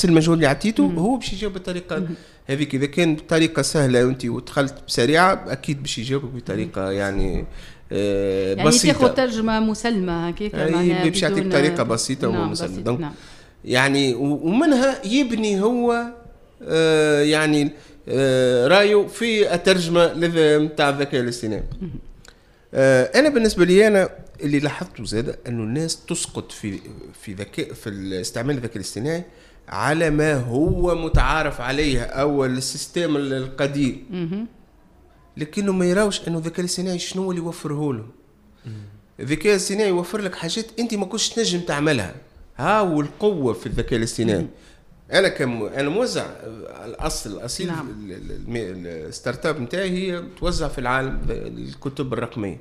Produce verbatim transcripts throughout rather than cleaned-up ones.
نفس المجهود اللي عطيته هو باش يجاوب بالطريقه هذيك. اذا كان بطريقه سهله وانت ودخلت بسريعه اكيد باش يجاوبك بطريقه يعني آه يعني بسيطه، تاخذ ترجمه مسلمه هكاك معناها باش يعطيك طريقه بسيطه نعم ومسلمه. بسيط. دونك نعم. يعني ومنها يبني هو آه يعني آه رايه في الترجمه نتاع الذكاء الاصطناعي. آه انا بالنسبه لي انا اللي لاحظته زاد انه الناس تسقط في في ذكاء في استعمال الذكاء الاصطناعي على ما هو متعارف عليه او السيستم القديم، لكنه ما يراوش انه الذكاء الاصطناعي شنو اللي يوفره له. الذكاء الاصطناعي يوفر لك حاجات انت ما كنتش تنجم تعملها. ها والقوه في الذكاء الاصطناعي. انا كم انا موزع الاصل الاصيل نعم. الستارت اب نتاعي هي توزع في العالم الكتب الرقميه.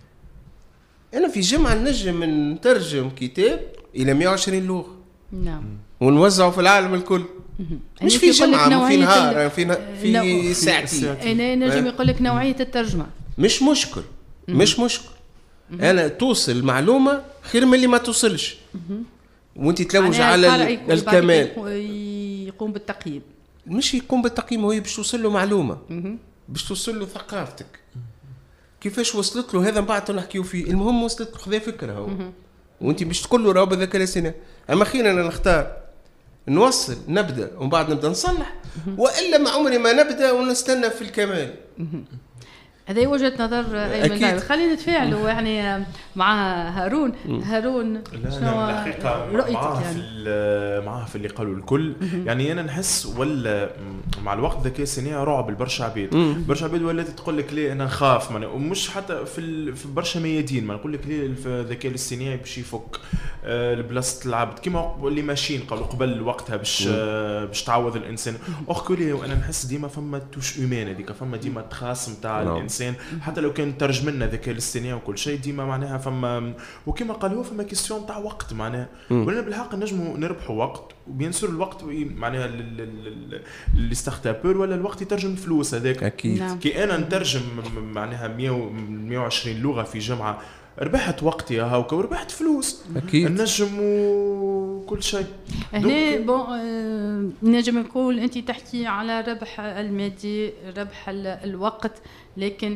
انا في جمعه نجم نترجم كتاب الى مئة وعشرين لغه نعم ونوزعه في العالم الكل. مش في جمعه في نهار في في ساعتين. انا نجم يقول لك نوعيه الترجمه مش مشكل مش مشكل انا توصل المعلومه خير من اللي ما توصلش وانت تلوج على الكمال. يقوم بالتقييم، مش يقوم بالتقييم، هو باش توصل له معلومه باش توصل له ثقافتك كيفاش وصلت له هذا بعد نحكيو فيه. المهم وصلت له خذا فكره هو وانت باش تقول له راه بالذكاء الاصطناعي. اما خير انا نختار نوصل نبدا ومن بعد نبدا نصلح، والا ما عمري ما نبدا ونستنى في الكمال. هذه وجهة نظر أيمن. خلينا نتفاعلوا يعني مع هارون. هارون شنو رؤيتك يعني؟ في معاه في اللي قالوا الكل يعني أنا نحس ولا مع الوقت الذكاء الاصطناعي رعب البرشا عبيد. برشا عبيد ولات تقول لك ليه أنا نخاف يعني، ومش حتى في في برشا ميادين ما نقول لك ليه الذكاء الاصطناعي باش يفك البلاصة العبد كيما اللي ماشيين قالوا قبل وقتها باش باش تعوض الإنسان. أخكولي وأنا نحس ديما فما توش إيمان هذيك، فما ديما تخاصم تاع الإنسان حتى لو كان ترجم لنا ذكاء الاصطناعي وكل شيء ديما معناها فما وكما قال هو فما كيستيون تاع وقت معناها. ولنا بالحق نجموا نربحوا وقت وبيان سور الوقت معناها اللي استختابور ولا الوقت يترجم الفلوس هذاك اكيد. كي انا نترجم معناها مئة وعشرين لغه في جمعه ربحت وقتي هاوكا وربحت فلوس اكيد نجم وكل شيء. هنا بون آه نجم نقول انت تحكي على ربح المادي ربح الوقت، لكن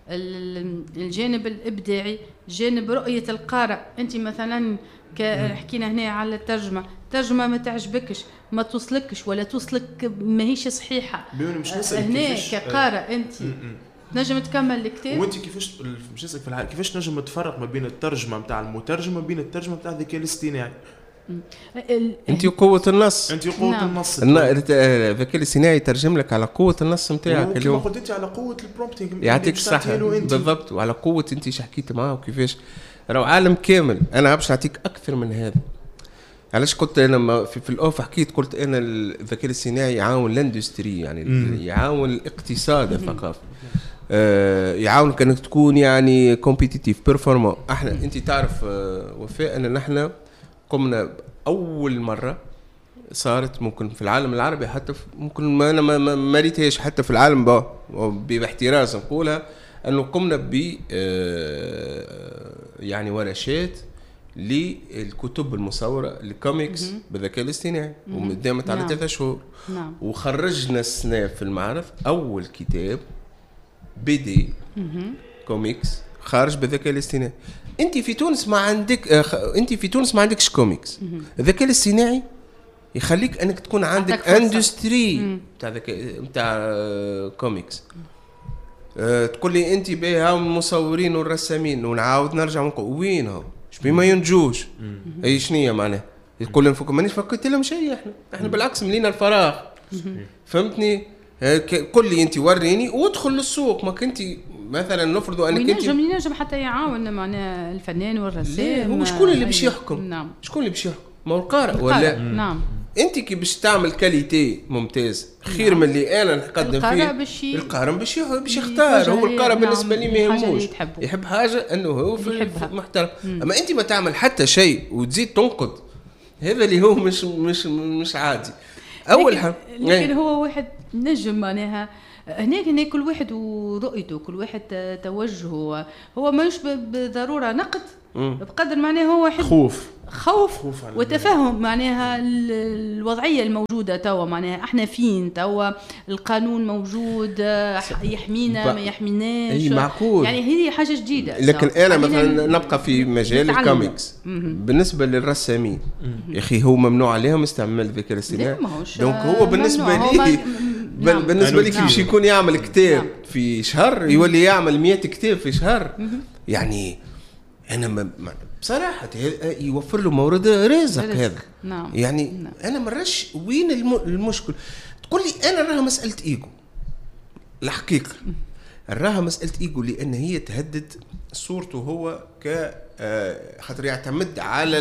الجانب الابداعي جانب رؤيه القارئ. انت مثلا حكينا هنا على الترجمه، ترجمه ما تعجبكش ما توصلكش ولا توصلك ما هيش صحيحه هنا كقارئ انت نجم تكمل الكتاب. وانت كيفاش مش اسالك في الحال كيفاش نجم تفرق ما بين الترجمه نتاع المترجم وما بين الترجمه نتاع الذكاء الاصطناعي؟ انت قوه النص انت قوه نعم. النص الذكاء الاصطناعي يترجم لك على قوه النص نتاعك اليوم. كما قلت على قوه البرومبتينغ يعطيك الصحه بالضبط، وعلى قوه انت حكيت معاه وكيفاش راهو عالم كامل. انا باش نعطيك اكثر من هذا. علاش قلت انا في, في الاوف حكيت قلت انا الذكاء الاصطناعي يعاون الاندستري يعني مم. يعاون الاقتصاد الثقافي آه يعاونك انك تكون يعني كومبيتيتيف بيرفورمون. احنا انت تعرف آه وفاء ان نحن قمنا اول مره صارت ممكن في العالم العربي حتى ممكن ما انا ما ريتهاش حتى في العالم باحتراز نقولها انه قمنا ب آه يعني ورشات للكتب المصورة الكوميكس بالذكاء الاصطناعي ومدامت على ثلاثة شهور نعم. وخرجنا السنة في المعرض أول كتاب بدي كوميكس خارج بالذكاء الاصطناعي. أنت في تونس ما عندك آه أنت في تونس ما عندكش كوميكس. الذكاء الاصطناعي يخليك أنك تكون عندك اندستري بتاع ذكاء بتاع آه كوميكس. آه تقول لي أنت بها المصورين والرسامين ونعاود نرجع ونقول وينهم بما ينجوش اي شنية معناه يقول لهم فوق مانيش فكرت لهم شيء. احنا احنا بالعكس ملينا الفراغ فهمتني. قل لي انت وريني وادخل للسوق. ما كنت مثلا نفرض انك انت ينجم ينجم حتى يعاون معناه الفنان والرسام. هو شكون اللي باش يحكم؟ نعم شكون اللي باش يحكم؟ ما هو القارئ ولا نعم. انت كي باش تعمل كاليتي ممتاز خير نعم. من اللي انا نقدم فيه بشي... القارئ باش باش يختار. هو القارئ نعم. بالنسبه لي ما يهموش يحب حاجه انه هو في محترم. اما انت ما تعمل حتى شيء وتزيد تنقد هذا اللي هو مش مش مش عادي. اول حاجه لكن, لكن هو واحد نجم معناها هناك هناك كل واحد ورؤيته كل واحد توجهه. هو ماهوش بالضروره نقد بقدر معناه هو يحب خوف خوف, خوف وتفهم معناها الوضعيه الموجوده توا، معناها احنا فين توا، القانون موجود يحمينا ما يحميناش، اي معقول، يعني هي حاجه جديده. لكن انا مثلا نبقى في مجال الكوميكس بالنسبه للرسامين يا اخي هو ممنوع عليهم استعمال الذكاء الاصطناعي، دونك هو بالنسبه لي نعم. بالنسبه لي كيفاش يكون يعمل كتاب نعم. في شهر يولي يعمل مئة كتاب في شهر، يعني انا ما بصراحه يوفر له مورد رزق هذا نعم. يعني نعم. انا مرش وين المشكل؟ تقول لي انا راها مساله ايجو، الحقيقه راها مساله ايجو لان هي تهدد صورته هو ك خاطر يعتمد على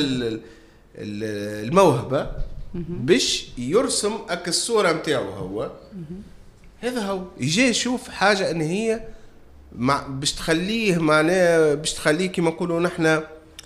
الموهبه باش يرسم اك الصوره نتاعو هو، هذا هو يجي يشوف حاجه ان هي مع باش تخليه معناه باش تخليه كما نقولوا نحن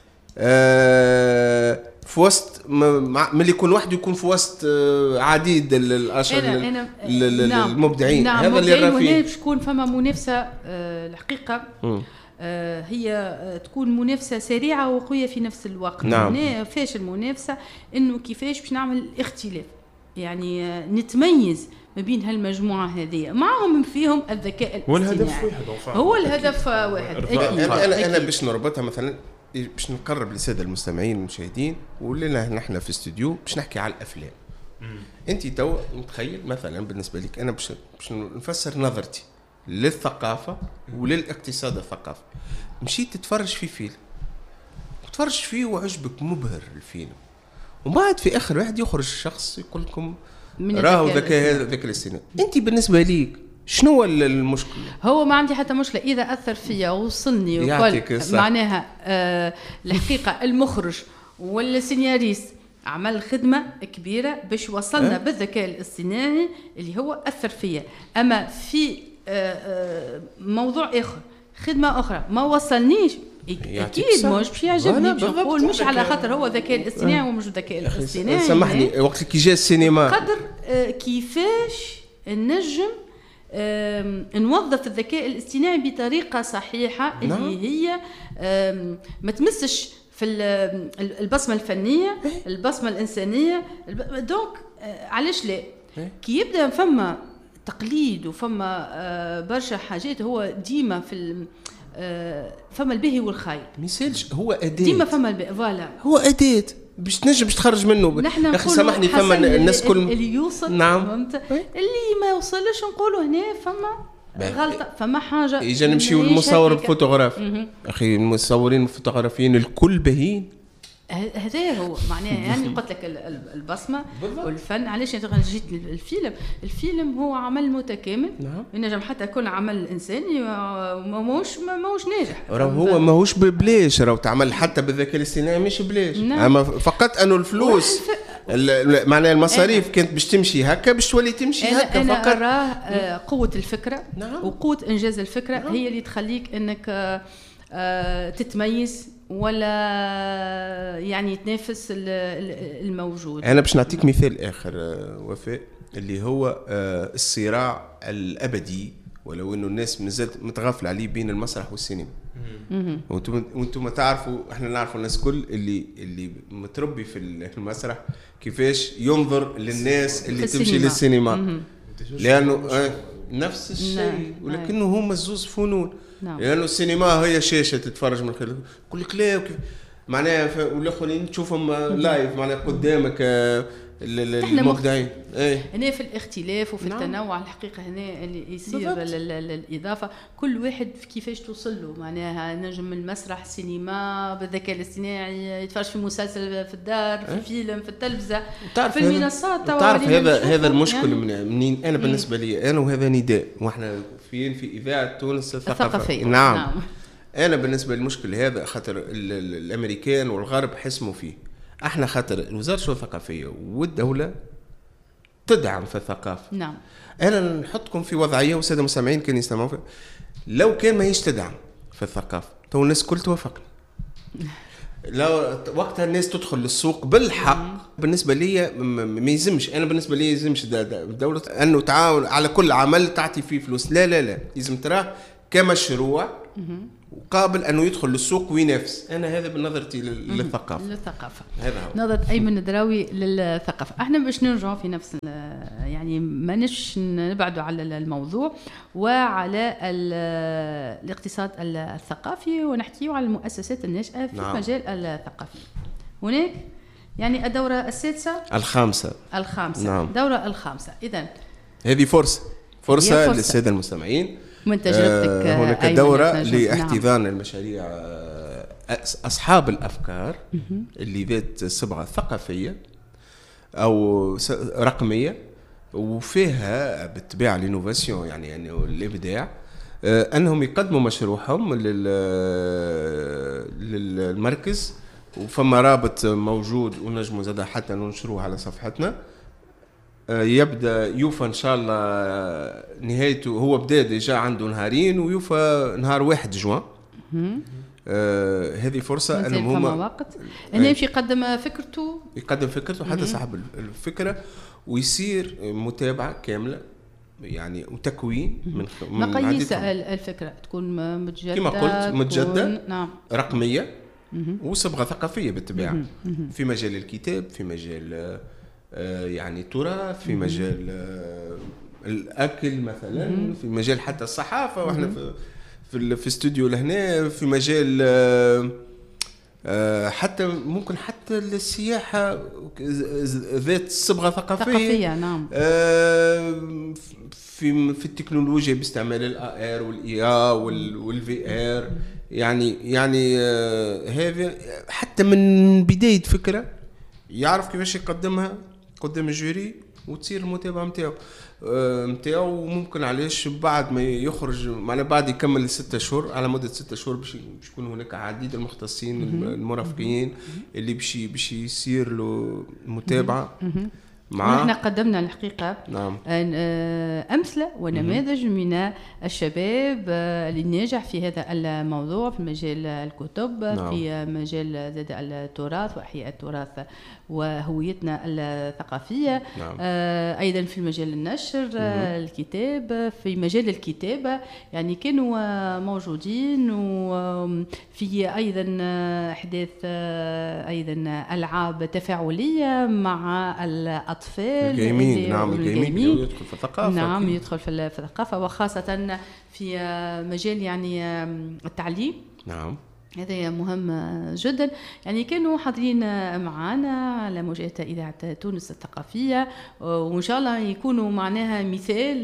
آه في وسط ملي يكون وحده يكون في وسط آه عديد الاشهر المبدعين. نعم. هذا اللي راه فيه باش تكون فما منافسه آه الحقيقه آه هي آه تكون منافسه سريعه وقويه في نفس الوقت. نعم. هنا فاش المنافسه انه كيفاش باش نعمل اختلاف، يعني آه نتميز ما بين هالمجموعه هذه معهم فيهم الذكاء الاصطناعي. هو الهدف واحد. انا انا, أنا باش نربطها مثلا باش نقرب للساده المستمعين والمشاهدين ولنا نحن في استوديو باش نحكي على الافلام. انت تو متخيل مثلا بالنسبه لك انا باش باش نفسر نظرتي للثقافه وللاقتصاد الثقافي، مشيت تتفرج في فيلم تتفرج فيه وعجبك مبهر الفيلم، وبعد في اخر واحد يخرج شخص يقول لكم راهو ذكاء ذكاء الاصطناعي. انت بالنسبه ليك شنو المشكله؟ هو ما عندي حتى مشكله اذا اثر فيا ووصلني وقال معناها آه الحقيقه المخرج ولا السيناريست عمل خدمه كبيره باش وصلنا أه؟ بالذكاء الاصطناعي اللي هو اثر فيا. اما في آه آه موضوع اخر خدمه اخرى ما وصلنيش اكيد مش باش يعجبني، باش نقول مش على خاطر هو ذكاء الاصطناعي ومش ذكاء الاصطناعي. سامحني وقت كي جا السينما قدر آه كيفاش النجم نوظف الذكاء الاصطناعي بطريقه صحيحه اللي نعم. هي ما تمسش في البصمه الفنيه البصمه الانسانيه. دونك علاش لا كي يبدا فما تقليد وفما برشا حاجات هو ديما في فما الباهي والخايب ميسالش هو اداه ديما فما الباهي فوالا هو اداه باش تنجم باش تخرج منه. يا اخي سامحني فما الناس كل اللي يوصل نعم. اللي ما يوصلش نقولوا هنا فما غلطه فما حاجه. يجي نمشيو للمصور الفوتوغراف اخي المصورين الفوتوغرافيين الكل باهيين. هذا هو معناه يعني قلت لك البصمه والفن. علاش جيت الفيلم الفيلم هو عمل متكامل نعم. ينجم حتى يكون عمل انساني ماهوش ماهوش ناجح راه هو ماهوش ببلاش راه تعمل حتى بالذكاء الاصطناعي مش بلاش نعم. اما فقط انه الفلوس معناها المصاريف كانت باش تمشي هكا باش تولي تمشي أنا هكا أنا فقط. أراه قوه الفكره نعم. وقوه انجاز الفكره نعم. هي اللي تخليك انك تتميز ولا يعني تنافس الموجود. انا باش نعطيك مثال اخر وفاء اللي هو الصراع الابدي ولو انه الناس مازالت متغافله عليه بين المسرح والسينما. وانتم وانتم تعرفوا احنا نعرفوا الناس كل اللي اللي متربي في المسرح كيفاش ينظر للناس اللي تمشي للسينما لانه نفس الشيء ولكنه هما الزوز فنون. لأنه يعني السينما هي شاشة تتفرج من خلال كل لك لا معناها والاخرين تشوفهم لايف معناها قدامك المبدعين. ايه هنا في الاختلاف وفي نعم. التنوع الحقيقه هنا اللي يصير للاضافه كل واحد كيفاش توصل له معناها نجم المسرح سينما بالذكاء الاصطناعي يتفرج في مسلسل في الدار في ايه؟ فيلم في التلفزه في المنصات. تعرف هذا هذا المشكل يعني. منين انا بالنسبه لي انا وهذا نداء واحنا فين في اذاعه تونس الثقافيه نعم. نعم انا بالنسبه للمشكل هذا خاطر الامريكان والغرب حسموا فيه. احنا خاطر وزاره الشؤون الثقافيه والدوله تدعم في الثقافه. نعم انا نحطكم في وضعيه والساده المستمعين كانوا يستمعوا فيها لو كان ما هيش تدعم في الثقافه تو الناس كل توافقنا. لو وقتها الناس تدخل للسوق بالحق بالنسبه لي ما يلزمش انا بالنسبه لي يلزمش الدوله انه تعاون على كل عمل تعطي فيه فلوس لا لا لا لازم تراه كمشروع وقابل انه يدخل للسوق وينافس. انا هذا بنظرتي للثقافه. للثقافه هذا هو نظرة أيمن الدراوي للثقافة. احنا باش نرجعوا في نفس يعني ما نش نبعدوا على الموضوع وعلى الاقتصاد الثقافي ونحكيوا على المؤسسات الناشئة في نعم. المجال الثقافي. هناك يعني الدورة السادسة الخامسة الخامسة نعم. الدورة الخامسة. إذن هذه فرصة فرصة, فرصة. للسادة المستمعين من تجربتك. آه هناك أيمن دورة نعم. لاحتضان المشاريع آه أصحاب الأفكار اللي ذات صبغة ثقافية أو رقمية وفيها بالطبيعة الانوفاسيون يعني يعني الإبداع آه أنهم يقدموا مشروعهم للمركز. وفما رابط موجود ونجموا زاد حتى ننشروه على صفحتنا. يبدا يوفى ان شاء الله نهايته هو بدا ديجا عنده نهارين ويوفى نهار واحد جوان. آه هذه فرصه انهم هما وقت انه يمشي يقدم فكرته يقدم فكرته حتى صاحب الفكره ويصير متابعه كامله يعني وتكوين من مقاييس الفكره تكون متجدده كما قلت متجدده نعم رقميه وصبغه ثقافيه بالطبيعه في مجال الكتاب في مجال آه يعني التراث في مجال آه الاكل مثلا في مجال حتى الصحافه واحنا في في, في استوديو لهنا في مجال آه آه حتى ممكن حتى السياحه ذات صبغه ثقافيه ثقافيه نعم آه في في التكنولوجيا باستعمال الاي ار والاي ار والفي ار يعني يعني آه هذا حتى من بدايه فكره يعرف كيفاش يقدمها قدام الجوري وتصير المتابعه نتاعو نتاعو آه وممكن علاش بعد ما يخرج معنا بعد يكمل ستة شهور على مده ستة شهور باش يكون هناك عديد المختصين المرافقين اللي باش باش يصير له متابعه مع نحن قدمنا الحقيقة نعم. أمثلة ونماذج من الشباب اللي ناجح في هذا الموضوع في مجال الكتب نعم. في مجال زاد التراث وإحياء التراث وهويتنا الثقافية نعم. أيضا في مجال النشر الكتاب في مجال الكتابة يعني كانوا موجودين وفي أيضا أحداث أيضا ألعاب تفاعلية مع الأطفال الجيمين نعم الجيمين يدخل في الثقافة نعم يدخل في الثقافة وخاصة في مجال يعني التعليم نعم هذا مهم جدا يعني كانوا حاضرين معنا على موجات إذاعة تونس الثقافية وإن شاء الله يكونوا معناها مثال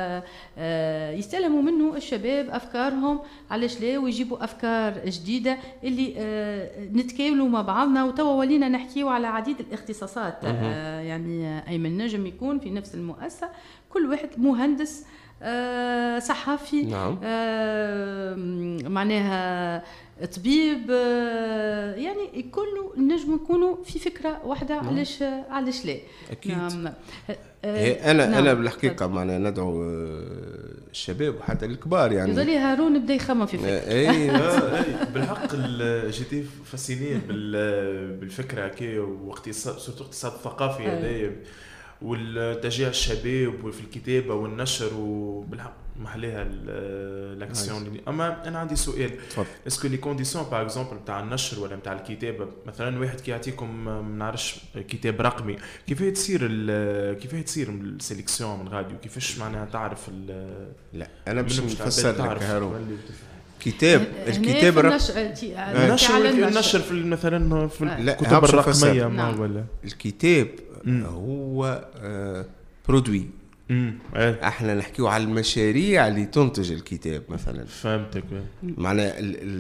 يستلموا منه الشباب أفكارهم علاش لا ويجيبوا أفكار جديدة اللي نتكاملوا مع بعضنا وتوا ولينا نحكيوا على عديد الاختصاصات يعني أيمن نجم يكون في نفس المؤسسة كل واحد مهندس آه صحفي نعم. آه معناها طبيب آه يعني كله نجم يكونوا في فكرة واحدة نعم. علاش علاش لا أكيد نعم. آه أنا نعم. أنا بالحقيقة معنا ندعو الشباب وحتى الكبار يعني يظل هارون بدا يخمم في فكرة أي بالحق جيتي فاسينين بالفكرة كي واقتصاد سورتو اقتصاد ثقافي هذايا والتشجيع الشباب وفي الكتابة والنشر وبالحق محلها الاكسيون. اما انا عندي سؤال اسكو لي كونديسيون باغ اكزومبل نتاع النشر ولا نتاع الكتابه مثلا واحد كي يعطيكم ما نعرفش كتاب رقمي كيفاش تصير كيفاش تصير السيليكسيون من غادي وكيفاش معناها تعرف لا انا باش نفسر لك هارون كتاب الكتاب النشر النشر في مثلا في الكتب الرقميه ما ولا الكتاب هو آه برودوي احنا نحكيو على المشاريع اللي تنتج الكتاب مثلا فهمتك معنى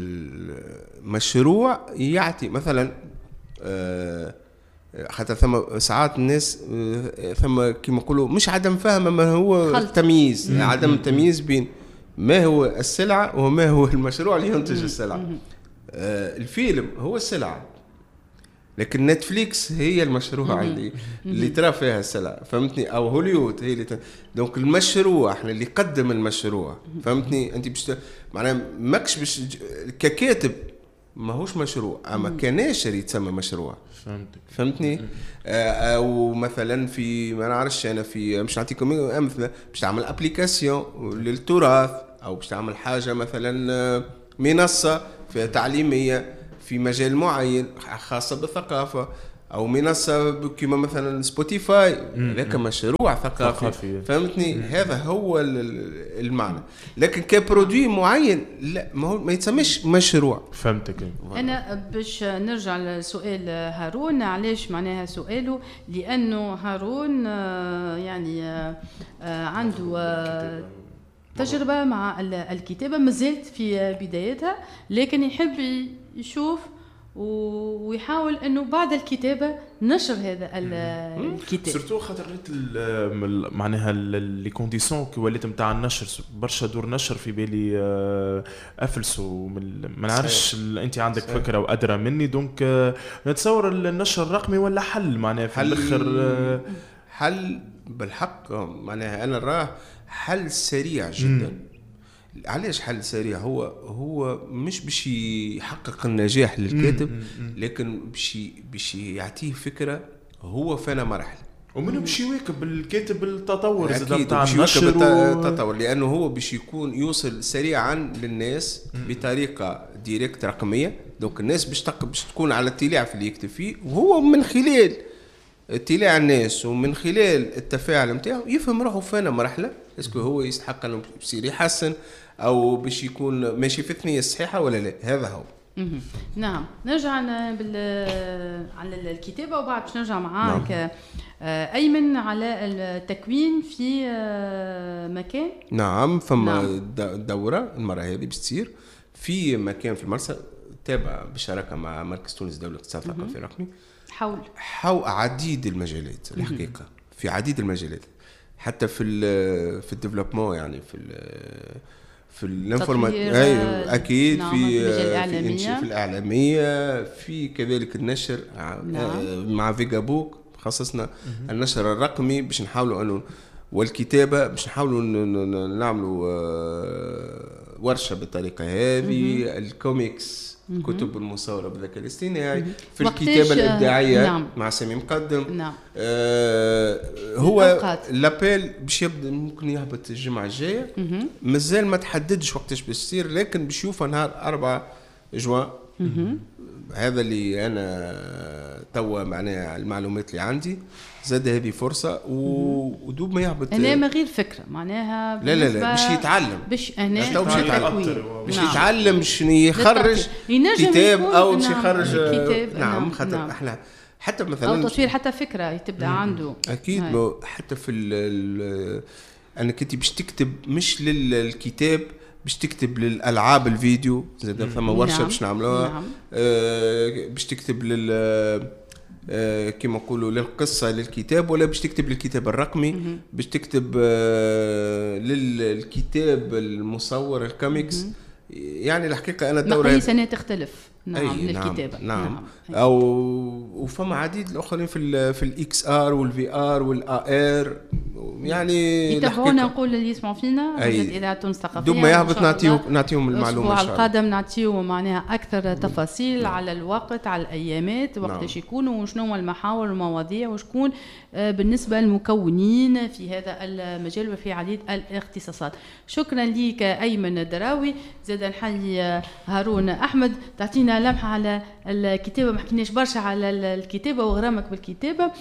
المشروع يعطي مثلا آه حتى ثم ساعات الناس آه ثم كما نقولوا مش عدم فهم ما هو التمييز عدم التمييز بين ما هو السلعة وما هو المشروع اللي ينتج السلعة. آه الفيلم هو السلعة لكن نتفليكس هي المشروع اللي اللي ترى فيها السلعة فهمتني او هوليوود هي اللي ت... دونك المشروع احنا اللي قدم المشروع فهمتني انت بش معناها ماكش باش ككاتب ماهوش مشروع اما كناشر يتسمى مشروع فهمتك فهمتني آه او مثلا في ما نعرفش انا في مش نعطيكم امثله باش تعمل ابليكاسيون للتراث او باش تعمل حاجه مثلا منصة في تعليمية في مجال معين خاصة بالثقافة، أو منصة كما مثلا سبوتيفاي، هذاك مشروع ثقافي، فهمتني؟ هذا هو المعنى. لكن كبرودوي معين لا، ما هو ما يتسميش مشروع. فهمتك. أنا باش نرجع لسؤال هارون، علاش معناها سؤاله؟ لأنه هارون يعني عنده تجربة مع الكتابة، مازالت في بدايتها، لكن يحب يشوف ويحاول انه بعد الكتابه نشر هذا الكتاب. سورتو خاطر معناها لي كونديسيون كي ولات نتاع النشر، برشا دور نشر في بالي افلسوا، ما نعرفش انت عندك صحيح. فكره وادرى مني، دونك نتصور النشر الرقمي ولا حل معناها في الاخر؟ حل بالحق معناها انا راه حل سريع جدا. علاش حل سريع؟ هو هو مش باش يحقق النجاح للكاتب، لكن باش باش يعطيه فكره هو فانا مرحله، ومنه باش يواكب الكاتب التطور نتاع النشر التطور، لانه هو باش يكون يوصل سريعا للناس بطريقه ديريكت رقميه. دونك الناس باش باش تكون على اطلاع في اللي يكتب فيه، وهو من خلال اطلاع الناس ومن خلال التفاعل نتاعو يفهم روحه فانا مرحله، اسكو هو يستحق انه يصير يحسن او باش يكون ماشي في الثنيه الصحيحه ولا لا. هذا هو. نعم. نرجع بال على الكتابه وبعد باش نرجع معاك نعم. ايمن على التكوين في مكان. نعم فما نعم. دوره المره هذه باش تصير في مكان في المرسى تابع بشراكه مع مركز تونس دولة الاقتصاد الثقافي الرقمي، حول حول عديد المجالات الحقيقه، في عديد المجالات، حتى في في الديفلوبمون، يعني في في الانفورمات اكيد، نعم. في في, في الاعلاميه، في كذلك النشر نعم. مع فيجا بوك خصصنا النشر الرقمي باش نحاولوا انه، والكتابه باش نحاولوا نعملوا ورشه بالطريقه هذه. الكوميكس كتب المصورة بالذكاء الاصطناعي، في الكتابة الإبداعية نعم. مع سامي مقدم نعم. آه هو لابيل باش يبدأ ممكن يهبط الجمعة الجاية، مازال ما تحددش وقتاش باش يصير، لكن باش يوفى نهار أربعة جوان. هذا اللي أنا توا معناها المعلومات اللي عندي، زاد هذه فرصة ودوب ما يهبط. أنا ما غير فكرة معناها لا لا لا باش يتعلم، باش أنا باش يتعلم باش يتعلم شنو يخرج كتاب أو باش يخرج كتاب. نعم خاطر نعم. احنا حتى مثلا أو تصوير حتى فكرة تبدأ عنده أكيد هاي. حتى في ال أنا كنت باش تكتب مش للكتاب، باش تكتب للألعاب الفيديو، زاد ثم ورشة نعم. باش نعملوها نعم. آه باش تكتب لل آه كما نقولوا للقصة للكتاب، ولا باش تكتب للكتاب الرقمي، باش تكتب آه للكتاب المصور الكوميكس. يعني الحقيقة أنا الدورة أي سنة تختلف نعم للكتابة نعم, نعم. نعم. أو وفما عديد الآخرين في ال في الإكس آر والفي آر والآر، يعني يتابعونا. نقول اللي يسمعوا فينا إذاعة تونس الثقافية دوما يهبط نعطيهم نعطيهم المعلومة. الأسبوع القادم نعطيهم معناها أكثر تفاصيل نعم. على الوقت، على الأيامات، وقتاش نعم. يكونوا وشنو المحاور والمواضيع، وشكون بالنسبة للمكونين في هذا المجال وفي عديد الاختصاصات. شكرا ليك أيمن الدراوي. زاد نحيي هارون أحمد، تعطينا لمحة على الكتابة، ما حكيناش برشا على الكتابة وغرامك بالكتابة،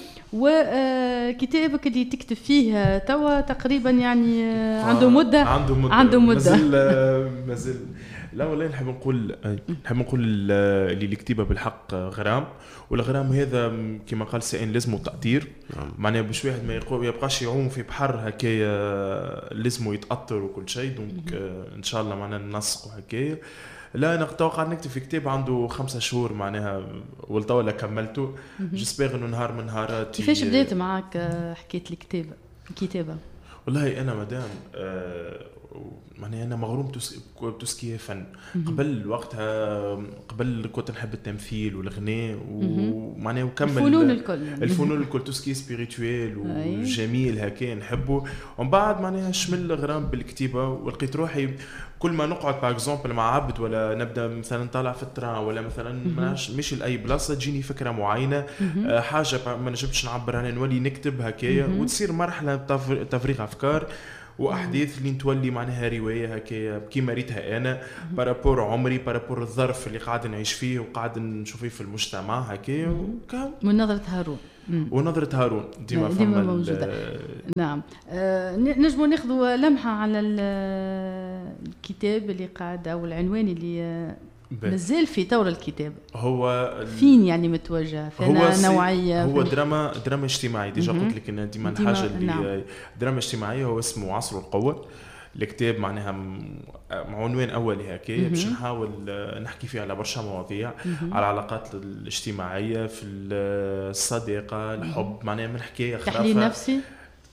وكتابك اللي تكتب فيه توا تقريبا يعني عنده مدة عنده مدة, عنده مدة. مازال مازال لا والله نحب نقول نحب نقول اللي الكتابة بالحق غرام، والغرام هذا كما قال سائل لازمه تأطير، معناه باش واحد ما يبقاش يعوم في بحر هكايا، لازمه يتأطر وكل شيء. دونك ان شاء الله معنا ننسق هكايا. لا انا اتوقع نكتب في كتاب عنده خمسة شهور معناها، والطاولة كملته. جسبيغ انه نهار من نهارات. كيفاش بديت معك حكايه الكتابه الكتابه؟ والله انا مدام آه معناها انا مغروم توسكي فن. قبل وقتها قبل كنت نحب التمثيل والغناء ومعناها وكمل الفنون الكل الفنون الكل توسكي سبيريتويل وجميل هكا نحبه. ومن بعد معناها شمل غرام بالكتابه، ولقيت روحي كل ما نقعد باغ اكزومبل مع عبد ولا نبدا مثلا طالع في التران ولا مثلا ماشي لاي بلاصه تجيني فكره معينه آه حاجه ما نجمش نعبر عنها، نولي نكتب هكايا وتصير مرحله تفريغ افكار. واحداث اللي تولي معناها روايه هكا كيما ريتها انا بارابور عمري بارابور الظرف اللي قاعد نعيش فيه وقاعد نشوف فيه في المجتمع هكا من نظره هارون ونظرة هارون ديما فما موجودة. نعم. أه نجموا ناخذوا لمحة على الكتاب اللي قاعد أو العنوان اللي مازال في طور الكتاب. هو فين يعني متوجه؟ فينا نوعية. هو دراما دراما اجتماعي. ديجا قلت لك إن ديما الحاجة اللي نعم. دراما اجتماعية هو اسمه عصر القوة. الكتاب معناها عنوان اولي هكا باش نحاول نحكي فيه على برشا مواضيع على العلاقات الاجتماعيه في الصداقه الحب معناها من حكايه خرافه تحليل نفسي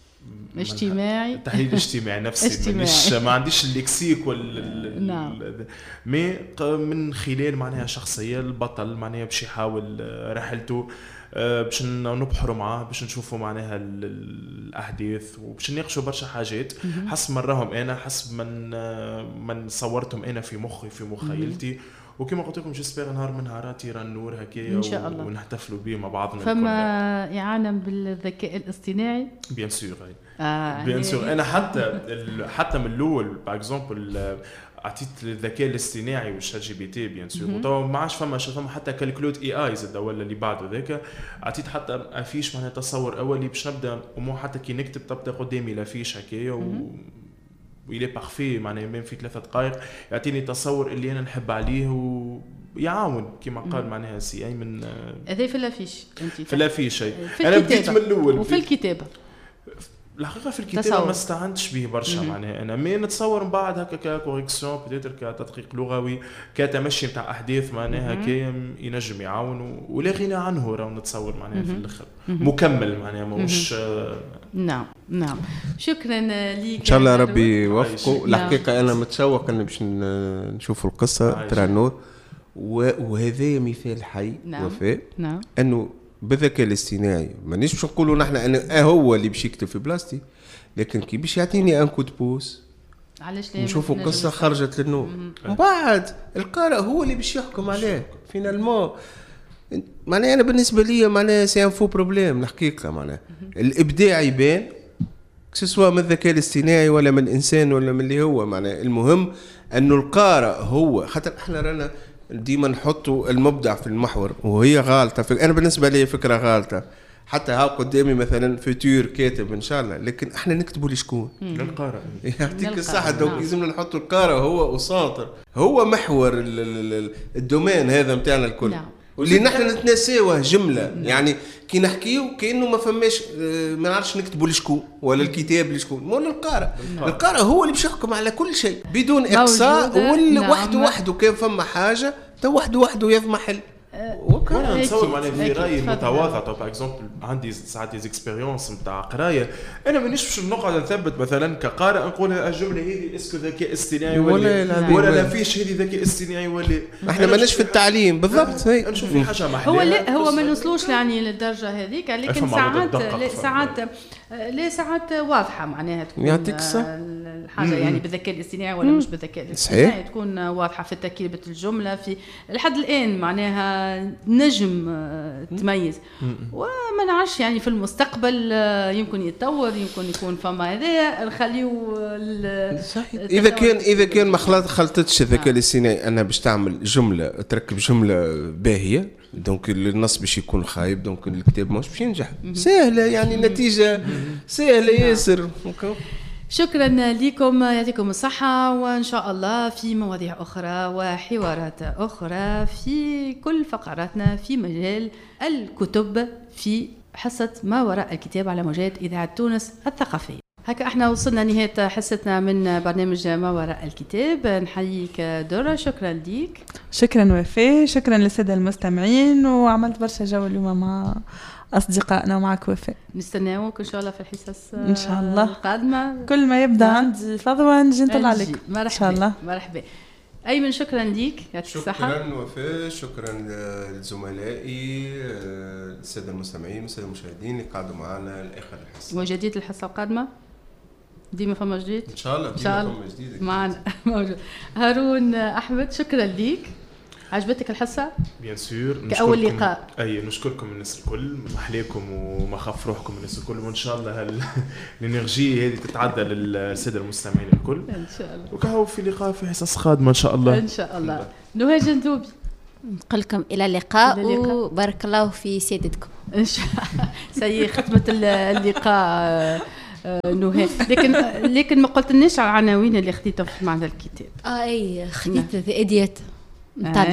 اجتماعي تحليل اجتماعي نفسي مش ما عنديش الليكسيك وال نعم. مي من خلال معناها شخصيه البطل معناها باش يحاول رحلته باش نبحروا معاه باش نشوفوا معناها الاحداث وباش نناقشوا برشا حاجات حسب ما راهم انا حسب من من صورتهم انا في مخي في مخيلتي وكما قلت لكم جيسبر نهار من نهارات يرى النور هكايا ان شاء الله ونحتفلوا به مع بعضنا. فما اعانه بالذكاء الاصطناعي بيان سور آه بيان سور انا حتى حتى من الاول باغ اكزومبل عطيت الذكاء الاصطناعي والشات جي بي تي بيان سور وطبعا ما عادش فما فما حتى كالكولوت اي اي زاد ولا اللي بعده ذاك عطيت حتى افيش معناها تصور اولي باش نبدا ومو حتى كي نكتب تبدا قدامي الافيش هكايا و ويلي بارفي معناها من في ثلاثة دقائق يعطيني تصور اللي انا نحب عليه ويعاون كما قال معناها سي اي من هذا في الافيش انت في الافيش انا بديت من الاول وفي الكتابه الحقيقه في الكتابه ما استعنتش به برشا معناها انا مي نتصور من بعد هكا ككوريكسيون بيتر كتدقيق لغوي كتمشي نتاع احداث معناها كي ينجم يعاون ولا غنى عنه راه نتصور معناها في الاخر مكمل معناها مش نعم نعم. شكرا ليك ان شاء الله ربي يوفقه. الحقيقه انا متشوق ان باش نشوف القصه ترى النور وهذا مثال حي وفاء نعم انه بالذكاء الاصطناعي مانيش باش نقولوا نحن انه هو اللي باش يكتب في بلاستي لكن كي باش يعطيني ان كود بوس علاش لا نشوفوا قصه خرجت للنور ومن بعد القارئ هو اللي باش يحكم عليه فينالمون. معناها انا بالنسبه لي معناها سي ان فو بروبليم الحقيقه معناها الابداع يبان سواء من الذكاء الاصطناعي ولا من الانسان ولا من اللي هو معناها المهم انه القارئ هو خاطر احنا رانا ديما نحطوا المبدع في المحور وهي غالطه. انا بالنسبه لي فكره غالطه حتى ها قدامي مثلا فيتور كاتب ان شاء الله لكن احنا نكتبوا لشكون للقارئ يعطيك الصحه دوك لازم نحطوا القارئ هو وساطر هو محور الدومين هذا نتاعنا الكل نعم. واللي نحن نتناساوه جمله نعم. يعني كي نحكيو كانه ما فماش ما نعرفش نكتبوا لشكون ولا الكتاب لشكون مو القارئ القارئ هو اللي باش يحكم على كل شيء بدون اقصاء ولا وحده وحده كان فما حاجه تو وحده وحده يضمن حل. وانا نتصور معناها في رايي متواضع تو باغ اكزومبل عندي ساعات دي اكسبيريونس نتاع قرايه انا مانيش باش نقعد نثبت مثلا كقارئ نقول الجمله هذه اسكو ذكاء اصطناعي ولا ولا, ولا لا فيش هذه ذكاء اصطناعي ولا احنا ماناش في التعليم بالضبط هي نشوف في حاجه محليه هو لا هو ما نوصلوش يعني للدرجه هذيك لكن ساعات لا ساعات لا ساعات واضحه معناها تكون يعطيك الصح الحاجه يعني بالذكاء الاصطناعي ولا مش بالذكاء الاصطناعي تكون واضحه في تركيبه الجمله في لحد الان معناها نجم تميز وما نعرفش يعني في المستقبل يمكن يتطور يمكن يكون فما هذا نخليو اذا كان اذا كان ما خلطتش الذكاء الاصطناعي انا باش تعمل جمله تركب جمله باهيه دونك النص باش يكون خايب دونك الكتاب مش باش ينجح سهله يعني النتيجه سهله ياسر. شكرا لكم يعطيكم الصحة وإن شاء الله في مواضيع أخرى وحوارات أخرى في كل فقراتنا في مجال الكتب في حصة ما وراء الكتاب على موجات إذاعة تونس الثقافية. هكا احنا وصلنا نهاية حصتنا من برنامج ما وراء الكتاب. نحييك درة شكرا ليك. شكرا وفاء شكرا للسادة المستمعين وعملت برشا جو اليوم مع أصدقائنا ومعك وفاء. نستناوك إن شاء الله في الحصص إن شاء الله القادمة كل ما يبدأ عندي فضوى نجي نطلع عليك إن شاء الله. مرحبا أيمن شكرا ليك يعطيك الصحة. شكرا وفاء شكرا لزملائي السادة المستمعين والسادة المشاهدين اللي قعدوا معنا لآخر الحصة. وجديد الحصة القادمة ديما فما جديد إن شاء الله ديما فما جديد معنا موجود. هارون أحمد شكرا ليك. عجبتك الحصه؟ بيان سور. كأول لقاء. اي نشكركم الناس الكل، محليكم وما خاف روحكم الناس الكل، وان شاء الله هال... الانرجي هذه تتعدى للساده المستمعين الكل ان شاء الله. وكهو في لقاء في حصص قادمه ان شاء الله. ان شاء الله. نهى جندوبي نقول لكم الى اللقاء وبارك الله في سيادتكم. ان شاء الله. سي ختمه اللقاء نهى، لكن لكن ما قلتلناش على العناوين اللي خديتها في معنى الكتاب. اه اي خديت ذا ايديت نتاع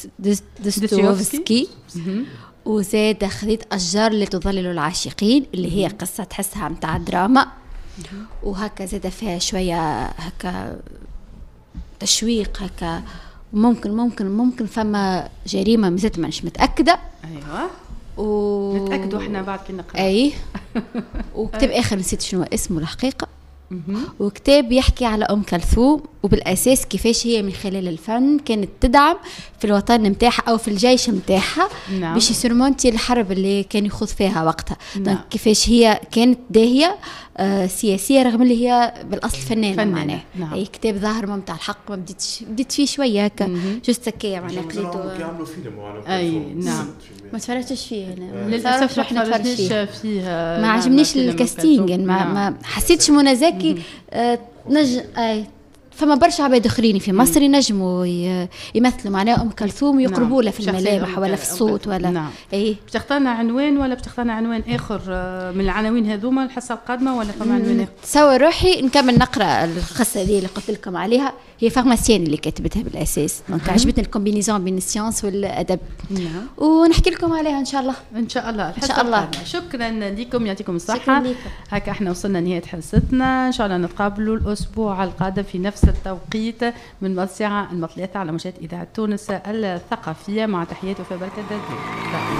دوستويفسكي، وزاد خديت اشجار اللي تظلل العاشقين اللي هي قصه تحسها نتاع دراما، وهكا زاد فيها شويه هكا تشويق هكا، ممكن ممكن ممكن فما جريمه مازلت مانيش متاكده. ايوه و... نتاكدوا احنا بعد كي نقرا. اي وكتاب اخر نسيت شنو اسمه الحقيقه، وكتاب يحكي على ام كلثوم وبالاساس كيفاش هي من خلال الفن كانت تدعم في الوطن نتاعها او في الجيش نتاعها. نعم. باش يسرمونتي الحرب اللي كان يخوض فيها وقتها. نعم. كيفاش هي كانت داهيه آه سياسيه رغم اللي هي بالاصل فنانه معناها. نعم. اي كتاب ظاهر ممتع الحق، ما بديتش بديت فيه شويه هكا جوست هكايا معناها قريته. يعملوا فيلم اي نعم ما تفرجتش فيه انا للاسف ما تفرجتش فيه، ما عجبنيش الكاستينج، ما ما حسيتش منى زكي آه نج اي فما برشا عباد اخرين في مصر ينجموا يمثلوا معناها ام كلثوم ويقربوا لها في الملامح ولا في الصوت ولا. نعم. اي باش تختارنا عنوان ولا باش تختارنا عنوان اخر من العناوين هذوما الحصه القادمه ولا فما عنوان اخر؟ تصور روحي نكمل نقرا القصه دي اللي قلت لكم عليها، هي فارماسيان اللي كاتبتها بالاساس، دونك عجبتني الكومبينيزون بين السيونس والادب. نعم. ونحكي لكم عليها ان شاء الله. ان شاء الله ان شاء الله. شكرا لكم، يعطيكم الصحه. هكا احنا وصلنا نهايه حصتنا، ان شاء الله نتقابلوا الاسبوع القادم في نفس التوقيت من الساعه الثلاثة على موجات اذاعه تونس الثقافيه، مع تحياتي وفي بركه الدين.